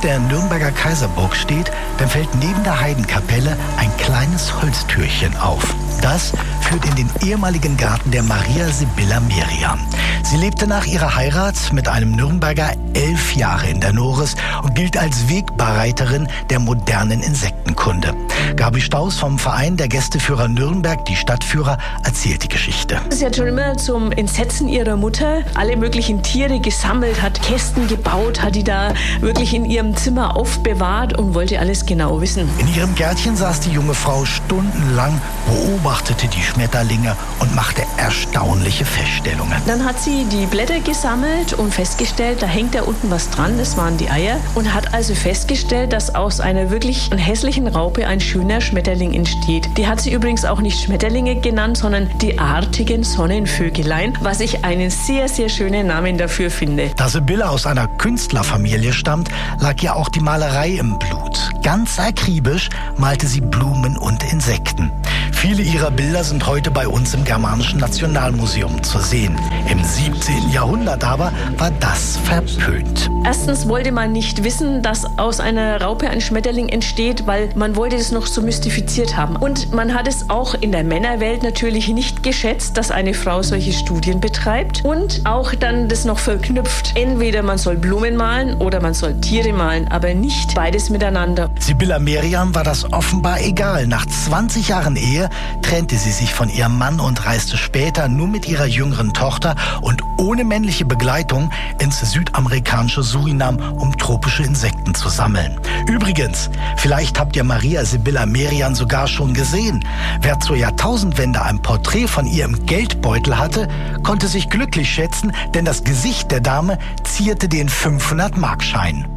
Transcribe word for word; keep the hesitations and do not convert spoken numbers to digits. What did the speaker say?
der Nürnberger Kaiserburg steht, dann fällt neben der Heidenkapelle ein kleines Holztürchen auf. Das führt in den ehemaligen Garten der Maria Sibylla Merian. Sie lebte nach ihrer Heirat mit einem Nürnberger elf Jahre in der Nores und gilt als Wegbereiterin der modernen Insektenkunde. Gabi Staus vom Verein der Gästeführer Nürnberg, die Stadtführer, erzählt die Geschichte. Sie hat schon immer zum Entsetzen ihrer Mutter alle möglichen Tiere gesammelt, hat Kästen gebaut, hat die da wirklich in ihrem Zimmer aufbewahrt und wollte alles genau wissen. In ihrem Gärtchen saß die junge Frau stundenlang, beobachtete die Schmetterlinge und machte erstaunliche Feststellungen. Dann hat sie die Blätter gesammelt und festgestellt, da hängt da unten was dran, das waren die Eier. Und hat also festgestellt, dass aus einer wirklich hässlichen Raupe ein schöner Schmetterling entsteht. Die hat sie übrigens auch nicht Schmetterlinge genannt, sondern die artigen Sonnenvögelein, was ich einen sehr, sehr schönen Namen dafür finde. Da Sibylla aus einer Künstlerfamilie stammt, lag ihr auch die Malerei im Blut. Ganz akribisch malte sie Blumen und Insekten. Viele ihrer Bilder sind heute bei uns im Germanischen Nationalmuseum zu sehen. Im siebzehnten Jahrhundert aber war das verpönt. Erstens wollte man nicht wissen, dass aus einer Raupe ein Schmetterling entsteht, weil man wollte es noch so mystifiziert haben. Und man hat es auch in der Männerwelt natürlich nicht geschätzt, dass eine Frau solche Studien betreibt. Und auch dann das noch verknüpft. Entweder man soll Blumen malen oder man soll Tiere malen, aber nicht beides miteinander. Sibylla Merian war das offenbar egal. Nach zwanzig Jahren Ehe trennte sie sich von ihrem Mann und reiste später nur mit ihrer jüngeren Tochter und ohne männliche Begleitung ins südamerikanische Surinam, um tropische Insekten zu sammeln. Übrigens, vielleicht habt ihr Maria Sibylla Merian sogar schon gesehen. Wer zur Jahrtausendwende ein Porträt von ihr im Geldbeutel hatte, konnte sich glücklich schätzen, denn das Gesicht der Dame zierte den fünfhundert Mark Schein.